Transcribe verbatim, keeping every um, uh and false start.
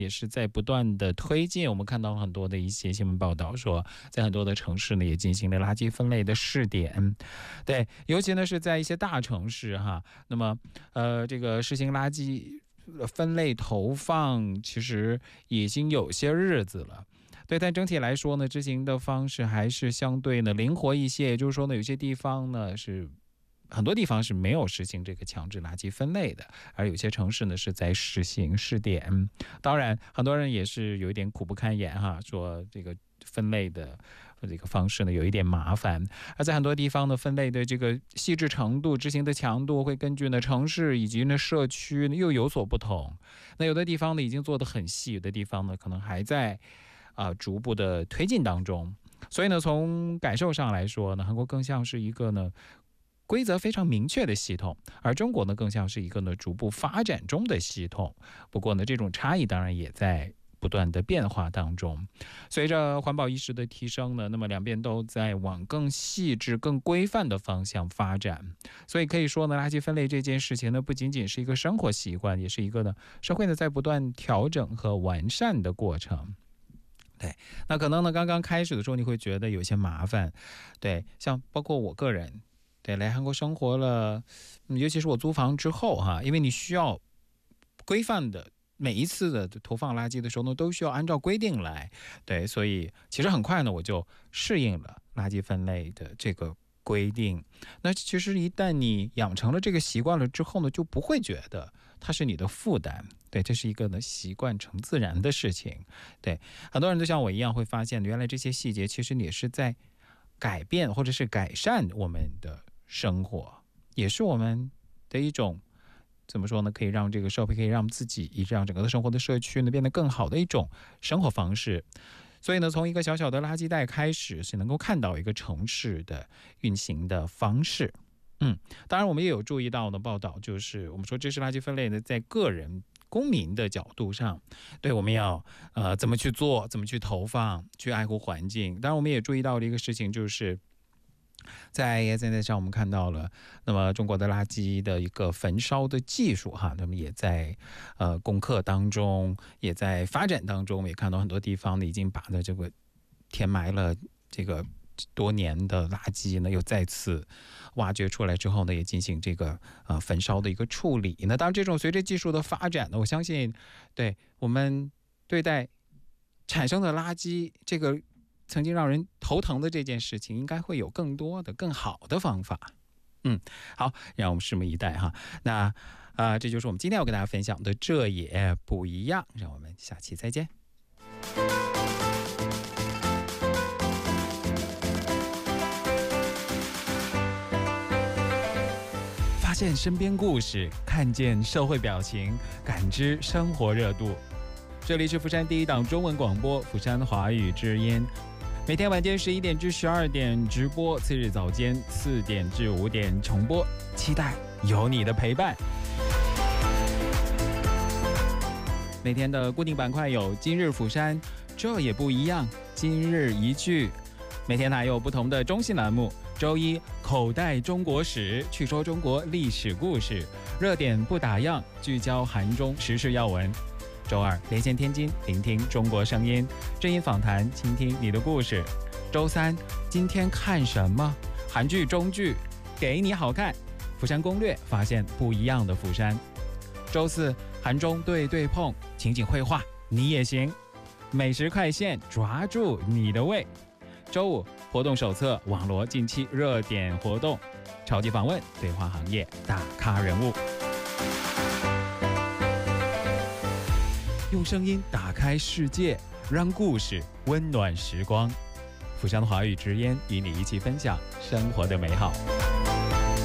也是在不断的推进。我们看到很多的一些新闻报道说，在很多的城市呢也进行了垃圾分类的试点。对，尤其呢是在一些大城市哈，那么呃这个实行垃圾分类投放其实已经有些日子了。对，但整体来说呢，执行的方式还是相对呢灵活一些。也就是说呢，有些地方呢是很多地方是没有实行这个强制垃圾分类的，而有些城市呢是在实行试点。当然，很多人也是有一点苦不堪言哈，说这个分类的这个方式呢有一点麻烦，而在很多地方呢，分类的这个细致程度、执行的强度会根据呢城市以及呢社区呢又有所不同。那有的地方呢已经做得很细，有的地方呢可能还在啊、呃、逐步的推进当中。所以呢，从感受上来说呢，韩国更像是一个呢规则非常明确的系统，而中国呢更像是一个呢逐步发展中的系统。不过呢，这种差异当然也在不断的变化当中。随着环保意识的提升呢，那么两边都在往更细致、更规范的方向发展。所以可以说呢，垃圾分类这件事情呢，不仅仅是一个生活习惯，也是一个呢社会呢在不断调整和完善的过程。对，那可能呢刚刚开始的时候你会觉得有些麻烦，对，像包括我个人，对，来韩国生活了，尤其是我租房之后哈，因为你需要规范的。每一次的投放垃圾的时候呢，都需要按照规定来，对，所以其实很快呢，我就适应了垃圾分类的这个规定。那其实一旦你养成了这个习惯了之后呢，就不会觉得它是你的负担，对，这是一个呢习惯成自然的事情。对，很多人都像我一样会发现，原来这些细节其实也是在改变或者是改善我们的生活，也是我们的一种。怎么说呢？可以让这个社会，可以让自己，以让整个的生活的社区呢变得更好的一种生活方式。所以呢，从一个小小的垃圾袋开始，是能够看到一个城市的运行的方式。嗯，当然我们也有注意到的报道，就是我们说这是垃圾分类呢，在个人公民的角度上，对，我们要呃怎么去做，怎么去投放，去爱护环境。当然，我们也注意到了一个事情，就是。在现在上我们看到了，那么中国的垃圾的一个焚烧的技术哈，那么也在呃攻克当中，也在发展当中，也看到很多地方呢已经把的这个填埋了这个多年的垃圾呢又再次挖掘出来之后呢，也进行这个呃焚烧的一个处理。那当然，这种随着技术的发展呢，我相信对我们对待产生的垃圾这个。曾经让人头疼的这件事情，应该会有更多的、更好的方法。嗯，好，让我们拭目以待哈。那啊、呃，这就是我们今天要跟大家分享的，这也不一样。让我们下期再见。发现身边故事，看见社会表情，感知生活热度。这里是釜山第一档中文广播《釜山华语之音》。每天晚间十一点至十二点直播，次日早间四点至五点重播，期待有你的陪伴。每天的固定板块有今日釜山，这也不一样，今日一句。每天还有不同的中心栏目，周一口袋中国史，去说中国历史故事，热点不打烊，聚焦韩中时事要闻。周二连线天津，聆听中国声音，正音访谈，倾听你的故事。周三今天看什么？韩剧中剧给你好看，釜山攻略，发现不一样的釜山。周四韩中对对碰，情景绘画你也行。美食快线，抓住你的胃。周五活动手册，网罗近期热点活动。超级访问，对话行业大咖人物。用声音打开世界，让故事温暖时光。釜山华语之音与你一起分享生活的美好。